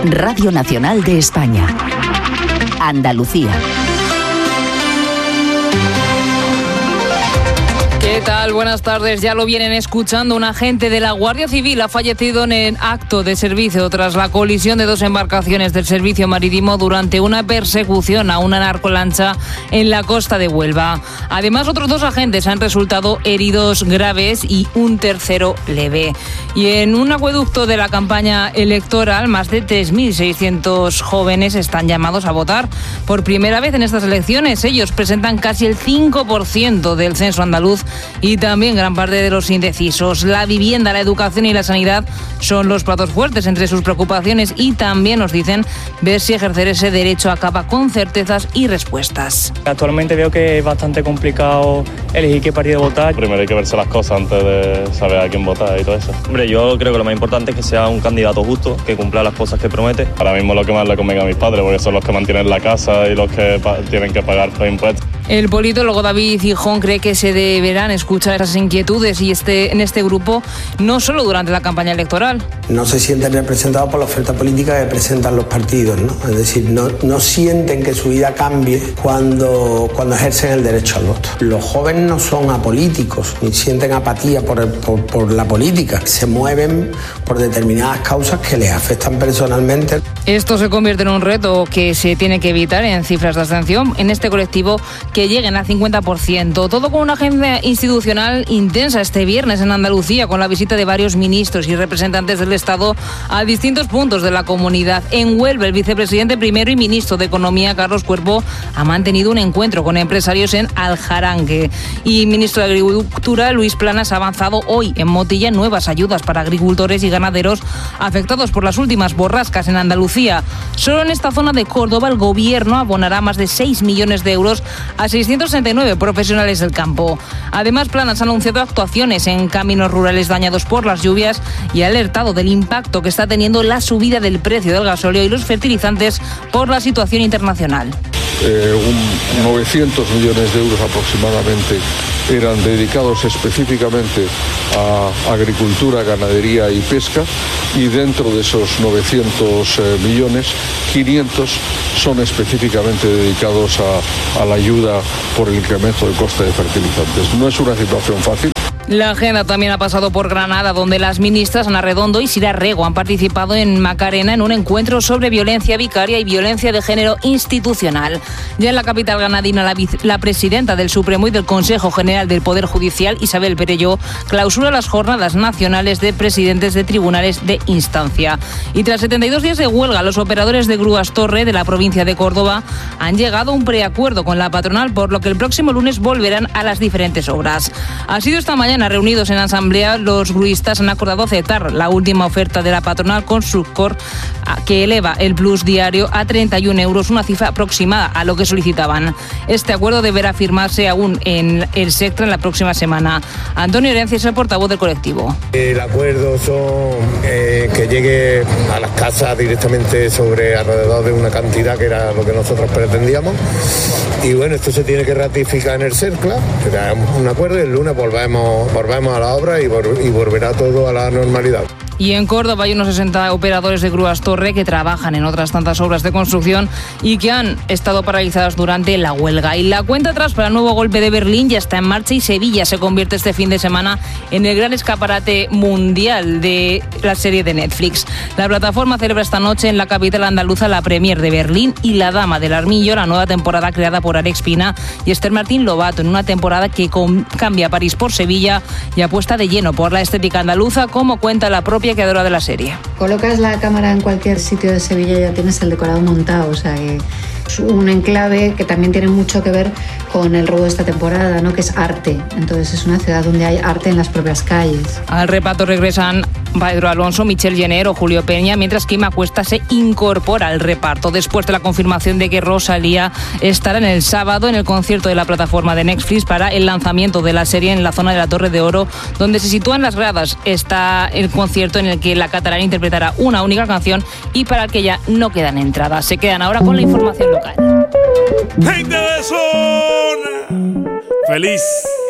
Radio Nacional de España. Andalucía. ¿Qué tal? Buenas tardes. Ya lo vienen escuchando. Un agente de la Guardia Civil ha fallecido en el acto de servicio tras la colisión de dos embarcaciones del servicio marítimo durante una persecución a una narcolancha en la costa de Huelva. Además, otros dos agentes han resultado heridos graves y un tercero leve. Y en un acueducto de la campaña electoral, más de 3.600 jóvenes están llamados a votar por primera vez en estas elecciones. Ellos presentan casi el 5% del censo andaluz y también gran parte de los indecisos. La vivienda, la educación y la sanidad son los platos fuertes entre sus preocupaciones y también nos dicen ver si ejercer ese derecho acaba con certezas y respuestas. Actualmente veo que es bastante complicado elegir qué partido votar. Primero hay que verse las cosas antes de saber a quién votar y todo eso. Hombre, yo creo que lo más importante es que sea un candidato justo, que cumpla las cosas que promete. Ahora mismo lo que más le convenga a mis padres, porque son los que mantienen la casa y los que tienen que pagar los impuestos. El politólogo David Gijón cree que se deberán escuchar esas inquietudes y en este grupo no solo durante la campaña electoral. No se sienten representados por la oferta política que presentan los partidos, ¿no? Es decir, no sienten que su vida cambie cuando ejercen el derecho al voto. Los jóvenes no son apolíticos, ni sienten apatía por la política. Se mueven por determinadas causas que les afectan personalmente. Esto se convierte en un reto que se tiene que evitar en cifras de abstención en este colectivo que lleguen al 50%. Todo con una agenda institucional intensa este viernes en Andalucía, con la visita de varios ministros y representantes del Estado a distintos puntos de la comunidad. En Huelva, el vicepresidente primero y ministro de Economía, Carlos Cuerpo, ha mantenido un encuentro con empresarios en Aljaranque. Y ministro de Agricultura, Luis Planas, ha avanzado hoy en Motilla nuevas ayudas para agricultores y ganaderos afectados por las últimas borrascas en Andalucía. Solo en esta zona de Córdoba el gobierno abonará más de 6 millones de euros a 669 profesionales del campo. Además, Planas ha anunciado actuaciones en caminos rurales dañados por las lluvias y ha alertado del impacto que está teniendo la subida del precio del gasóleo y los fertilizantes por la situación internacional. 900 millones de euros aproximadamente eran dedicados específicamente a agricultura, ganadería y pesca, y dentro de esos 900 millones, 500 son específicamente dedicados a la ayuda por el incremento del coste de fertilizantes. No es una situación fácil. La agenda también ha pasado por Granada, donde las ministras Ana Redondo y Sira Rego han participado en Macarena en un encuentro sobre violencia vicaria y violencia de género institucional. Ya en la capital granadina, la presidenta del Supremo y del Consejo General del Poder Judicial, Isabel Perelló, clausura las jornadas nacionales de presidentes de tribunales de instancia. Y tras 72 días de huelga, los operadores de grúas Torre de la provincia de Córdoba han llegado a un preacuerdo con la patronal, por lo que el próximo lunes volverán a las diferentes obras. Ha sido esta mañana reunidos en asamblea, los gruistas han acordado aceptar la última oferta de la patronal Construcor, que eleva el plus diario a 31 euros, una cifra aproximada a lo que solicitaban. Este acuerdo deberá firmarse aún en el sector en la próxima semana. Antonio Herencia es el portavoz del colectivo. El acuerdo son que llegue a las casas directamente sobre alrededor de una cantidad que era lo que nosotros pretendíamos. Y bueno, esto se tiene que ratificar en el CERCLA, que hagamos un acuerdo y el lunes volvemos a la obra y volverá todo a la normalidad. Y en Córdoba hay unos 60 operadores de grúas Torre que trabajan en otras tantas obras de construcción y que han estado paralizadas durante la huelga. Y la cuenta atrás para el nuevo golpe de Berlín ya está en marcha y Sevilla se convierte este fin de semana en el gran escaparate mundial de la serie de Netflix. La plataforma celebra esta noche en la capital andaluza la premier de Berlín y La Dama del Armillo, la nueva temporada creada por Alex Pina y Esther Martín Lobato, en una temporada que cambia París por Sevilla y apuesta de lleno por la estética andaluza, como cuenta la propia creadora de la serie. Colocas la cámara en cualquier sitio de Sevilla y ya tienes el decorado montado, o sea que es un enclave que también tiene mucho que ver con el robo de esta temporada, ¿no? Que es arte. Entonces es una ciudad donde hay arte en las propias calles. Al reparto regresan Pedro Alonso, Michelle Jenner o Julio Peña, mientras que Ima Cuesta se incorpora al reparto después de la confirmación de que Rosalía estará en el sábado en el concierto de la plataforma de Netflix para el lanzamiento de la serie en la zona de la Torre de Oro, donde se sitúan las gradas. Está el concierto en el que la catalana interpretará una única canción y para el que ya no quedan entradas. Se quedan ahora con la información local. ¡Gente de zona! ¡Feliz